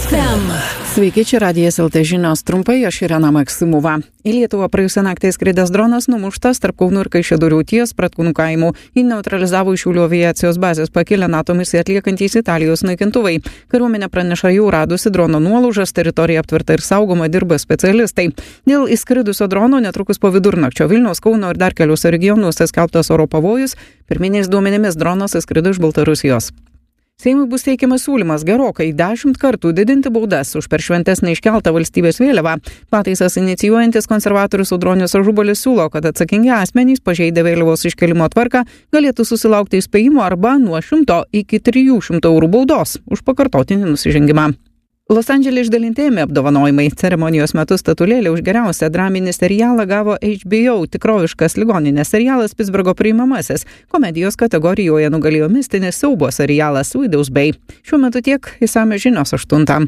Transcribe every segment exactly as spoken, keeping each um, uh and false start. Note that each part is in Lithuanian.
F M. Sveiki, čia Radijas L T žinios trumpai, aš Irena Maksimova. Į Lietuvą praėjusią naktį skridęs dronas numuštas tarp Kauno ir Kaišiadorių ties Pratkūnų kaimų. Jį neutralizavo iš Šiaulių aviacijos bazės pakilę NATO misiją atliekantys Italijos naikintuvai. Kariuomenė praneša jau radusi drono nuolaužas, teritorija aptverta ir saugoma, dirba specialistai. Dėl įskridusio drono netrukus po vidurnakčio Vilniaus, Kauno ir dar keliuose regionuose skelbtas oro pavojus. Pirminiais duomenimis dronas įskrido iš Baltarusijos. Seimui bus teikiamas siūlymas gerokai dešimt kartų didinti baudas už per šventes neiškeltą valstybės vėliavą. Pataisas inicijuojantis konservatorius Audronius Ažubalis siūlo, kad atsakingi asmenys pažeidę vėliavos iškelimo tvarką galėtų susilaukti įspėjimo arba nuo šimto iki trijų šimtų eurų baudos už pakartotinį nusižengimą. Los Andžele išdalinti Emmy apdovanojimai. Ceremonijos metu statulėlę už geriausią draminį serialą gavo H B O tikroviškas ligoninės serialas Pitsburgo priimamasis. Komedijos kategorijoje nugalėjo mistinis siaubo serialas Widow's Bay. Šiuo metu tiek, išsamios žinios aštuntą.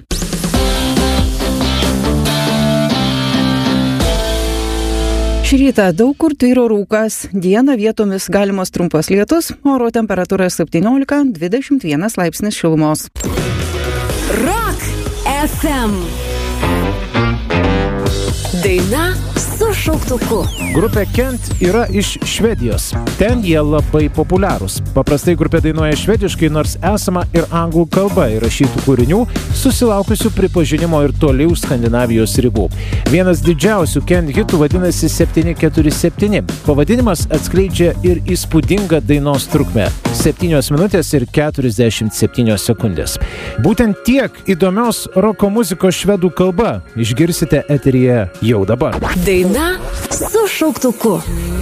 Šį rytą daug kur tvyro rūkas, dieną vietomis galimos trumpas lietus, oro temperatūra septyniolika dvidešimt vienas laipsnis šilumos. Rock F M. Daina su šauktuku. Grupė Kent yra iš Švedijos. Ten jie labai populiarūs. Paprastai grupė dainuoja švediškai, nors esama ir anglų kalba įrašytų kūrinių, susilaukusių pripažinimo ir toli už Skandinavijos ribų. Vienas didžiausių Kent hitų vadinasi septyni keturi septyni. Pavadinimas atskleidžia ir įspūdingą dainos trukmę – septynios minutės ir keturiasdešimt septynios sekundės. Būtent tiek įdomios roko muzikos švedų kalba išgirsite eteryje jau dabar. Daina su šauktuku.